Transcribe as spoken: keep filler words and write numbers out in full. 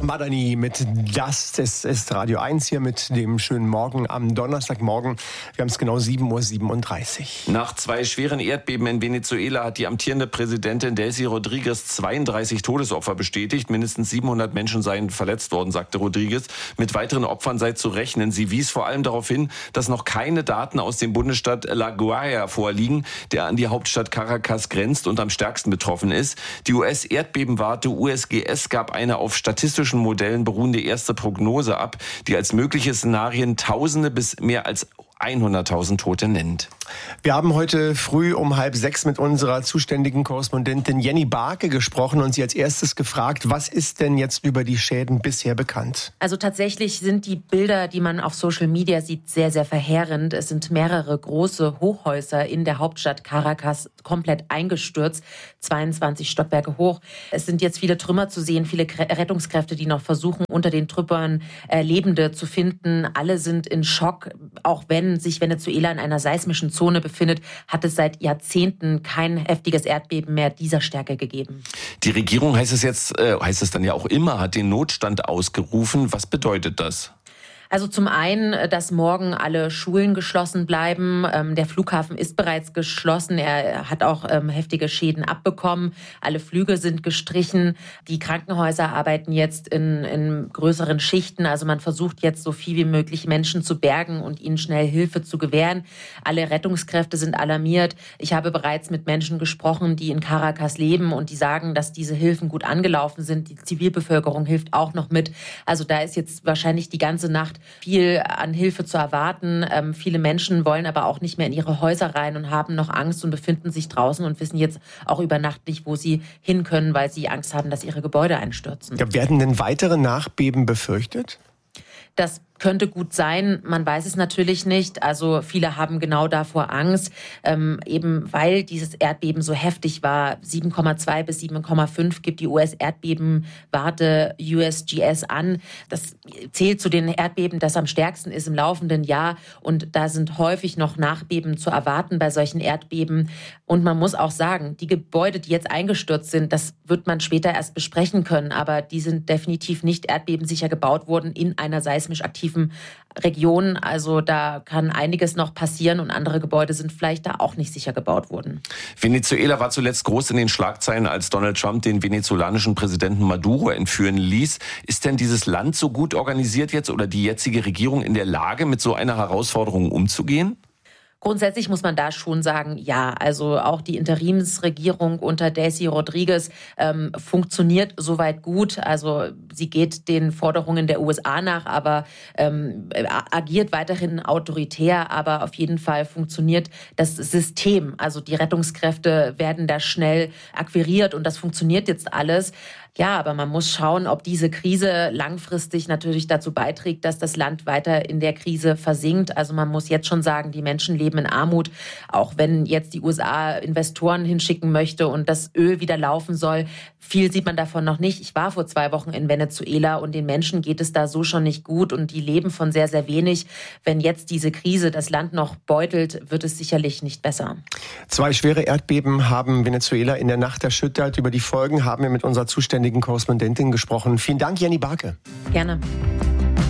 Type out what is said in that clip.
Madani mit Das. Es ist Radio eins hier mit dem schönen Morgen am Donnerstagmorgen. Wir haben es genau sieben Uhr siebenunddreißig. Nach zwei schweren Erdbeben in Venezuela hat die amtierende Präsidentin Delcy Rodríguez zweiunddreißig Todesopfer bestätigt. Mindestens siebenhundert Menschen seien verletzt worden, sagte Rodríguez. Mit weiteren Opfern sei zu rechnen. Sie wies vor allem darauf hin, dass noch keine Daten aus dem Bundesstaat La Guaira vorliegen, der an die Hauptstadt Caracas grenzt und am stärksten betroffen ist. Die U S-Erdbebenwarte U S G S gab eine auf statistischen Modellen beruhende erste Prognose ab, die als mögliche Szenarien Tausende bis mehr als hunderttausend Tote nennt. Wir haben heute früh um halb sechs mit unserer zuständigen Korrespondentin Jenny Barke gesprochen und sie als erstes gefragt, was ist denn jetzt über die Schäden bisher bekannt? Also tatsächlich sind die Bilder, die man auf Social Media sieht, sehr, sehr verheerend. Es sind mehrere große Hochhäuser in der Hauptstadt Caracas komplett eingestürzt, zweiundzwanzig Stockwerke hoch. Es sind jetzt viele Trümmer zu sehen, viele Rettungskräfte, die noch versuchen, unter den Trümmern äh, Lebende zu finden. Alle sind in Schock, auch wenn sich Venezuela in einer seismischen Zone befindet, hat es seit Jahrzehnten kein heftiges Erdbeben mehr dieser Stärke gegeben. Die Regierung, heißt es jetzt, äh, heißt es dann ja auch immer, hat den Notstand ausgerufen. Was bedeutet das? Also zum einen, dass morgen alle Schulen geschlossen bleiben. Der Flughafen ist bereits geschlossen. Er hat auch heftige Schäden abbekommen. Alle Flüge sind gestrichen. Die Krankenhäuser arbeiten jetzt in, in größeren Schichten. Also man versucht jetzt so viel wie möglich Menschen zu bergen und ihnen schnell Hilfe zu gewähren. Alle Rettungskräfte sind alarmiert. Ich habe bereits mit Menschen gesprochen, die in Caracas leben und die sagen, dass diese Hilfen gut angelaufen sind. Die Zivilbevölkerung hilft auch noch mit. Also da ist jetzt wahrscheinlich die ganze Nacht viel an Hilfe zu erwarten. Ähm, viele Menschen wollen aber auch nicht mehr in ihre Häuser rein und haben noch Angst und befinden sich draußen und wissen jetzt auch über Nacht nicht, wo sie hin können, weil sie Angst haben, dass ihre Gebäude einstürzen. Ja, werden denn weitere Nachbeben befürchtet? Das könnte gut sein, man weiß es natürlich nicht. Also viele haben genau davor Angst, ähm, eben weil dieses Erdbeben so heftig war. sieben Komma zwei bis sieben Komma fünf gibt die U S-Erdbebenwarte U S G S an. Das zählt zu den Erdbeben, das am stärksten ist im laufenden Jahr. Und da sind häufig noch Nachbeben zu erwarten bei solchen Erdbeben. Und man muss auch sagen, die Gebäude, die jetzt eingestürzt sind, das wird man später erst besprechen können. Aber die sind definitiv nicht erdbebensicher gebaut worden in einer seismisch aktiven Regionen. Also da kann einiges noch passieren und andere Gebäude sind vielleicht da auch nicht sicher gebaut worden. Venezuela war zuletzt groß in den Schlagzeilen, als Donald Trump den venezolanischen Präsidenten Maduro entführen ließ. Ist denn dieses Land so gut organisiert jetzt oder die jetzige Regierung in der Lage, mit so einer Herausforderung umzugehen? Grundsätzlich muss man da schon sagen, ja, also auch die Interimsregierung unter Delcy Rodríguez ähm, funktioniert soweit gut. Also sie geht den Forderungen der U S A nach, aber ähm, agiert weiterhin autoritär. Aber auf jeden Fall funktioniert das System. Also die Rettungskräfte werden da schnell akquiriert und das funktioniert jetzt alles. Ja, aber man muss schauen, ob diese Krise langfristig natürlich dazu beiträgt, dass das Land weiter in der Krise versinkt. Also man muss jetzt schon sagen, die Menschen leben in Armut. Auch wenn jetzt die U S A Investoren hinschicken möchte und das Öl wieder laufen soll, viel sieht man davon noch nicht. Ich war vor zwei Wochen in Venezuela und den Menschen geht es da so schon nicht gut und die leben von sehr, sehr wenig. Wenn jetzt diese Krise das Land noch beutelt, wird es sicherlich nicht besser. Zwei schwere Erdbeben haben Venezuela in der Nacht erschüttert. Über die Folgen haben wir mit unserer zuständigen Korrespondentin gesprochen. Vielen Dank, Jenny Barke. Gerne.